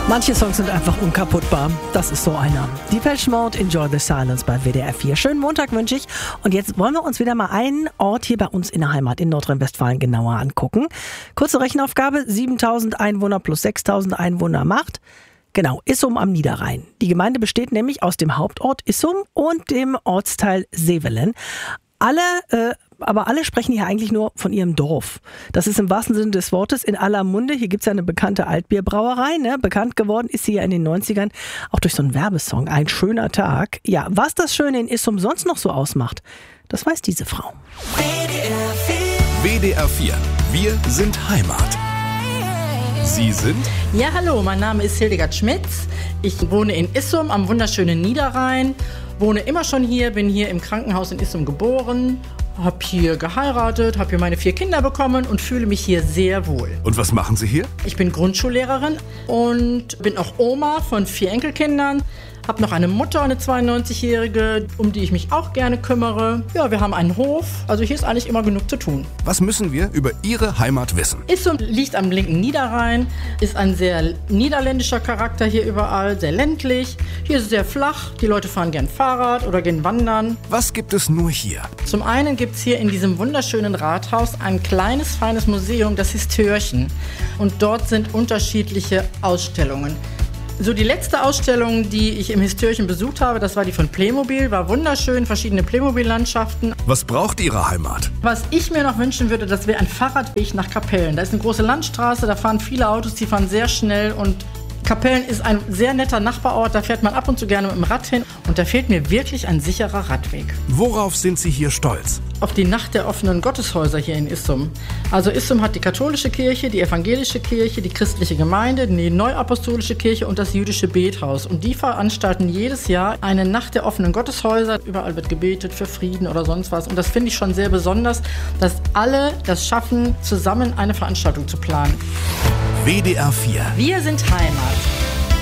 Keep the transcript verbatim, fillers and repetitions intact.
Manche Songs sind einfach unkaputtbar. Das ist so einer. Depeche Mode, Enjoy the Silence bei W D R vier. Schönen Montag wünsche ich. Und jetzt wollen wir uns wieder mal einen Ort hier bei uns in der Heimat in Nordrhein-Westfalen genauer angucken. Kurze Rechenaufgabe. siebentausend Einwohner plus sechstausend Einwohner macht... Genau, Issum am Niederrhein. Die Gemeinde besteht nämlich aus dem Hauptort Issum und dem Ortsteil Sevelen. Alle, äh, aber alle sprechen hier eigentlich nur von ihrem Dorf. Das ist im wahrsten Sinne des Wortes in aller Munde. Hier gibt's ja eine bekannte Altbierbrauerei. Ne? Bekannt geworden ist sie ja in den neunzigern auch durch so einen Werbesong. Ein schöner Tag. Ja, was das Schöne in Issum sonst noch so ausmacht, das weiß diese Frau. W D R vier. Wir sind Heimat. Sie sind? Ja, hallo, mein Name ist Hildegard Schmitz. Ich wohne in Issum am wunderschönen Niederrhein. Wohne immer schon hier, bin hier im Krankenhaus in Issum geboren, habe hier geheiratet, habe hier meine vier Kinder bekommen und fühle mich hier sehr wohl. Und was machen Sie hier? Ich bin Grundschullehrerin und bin auch Oma von vier Enkelkindern. Habe noch eine Mutter, eine zweiundneunzigjährige, um die ich mich auch gerne kümmere. Ja, wir haben einen Hof, also hier ist eigentlich immer genug zu tun. Was müssen wir über Ihre Heimat wissen? Issum liegt am linken Niederrhein, ist ein sehr niederländischer Charakter hier überall, sehr ländlich. Hier ist es sehr flach, die Leute fahren gern Fahrrad oder gehen wandern. Was gibt es nur hier? Zum einen gibt es hier in diesem wunderschönen Rathaus ein kleines, feines Museum, das Histörchen. Und dort sind unterschiedliche Ausstellungen. So, die letzte Ausstellung, die ich im Histörchen besucht habe, das war die von Playmobil, war wunderschön, verschiedene Playmobil-Landschaften. Was braucht Ihre Heimat? Was ich mir noch wünschen würde, das wäre ein Fahrradweg nach Kapellen. Da ist eine große Landstraße, da fahren viele Autos, die fahren sehr schnell und Kapellen ist ein sehr netter Nachbarort, da fährt man ab und zu gerne mit dem Rad hin und da fehlt mir wirklich ein sicherer Radweg. Worauf sind Sie hier stolz? Auf die Nacht der offenen Gotteshäuser hier in Issum. Also Issum hat die katholische Kirche, die evangelische Kirche, die christliche Gemeinde, die neuapostolische Kirche und das jüdische Bethaus. Und die veranstalten jedes Jahr eine Nacht der offenen Gotteshäuser. Überall wird gebetet für Frieden oder sonst was. Und das finde ich schon sehr besonders, dass alle das schaffen, zusammen eine Veranstaltung zu planen. W D R vier. Wir sind Heimat.